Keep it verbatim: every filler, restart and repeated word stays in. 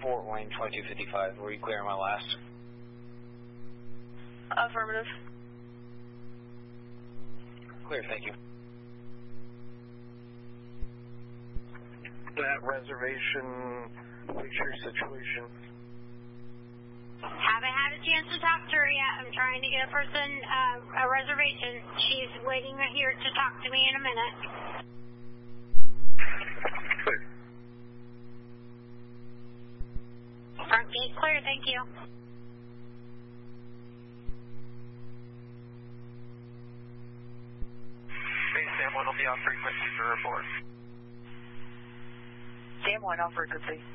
Fort Wayne twenty-two fifty-five. Were you clear on my last? Affirmative. Clear, thank you. That reservation picture situation. Haven't had a chance to talk to her yet. I'm trying to get a person, uh, a reservation. She's waiting here to talk to me in a minute. Clear. Front gate clear, thank you. Base Sam one will be off frequency for report. Sam one off frequency.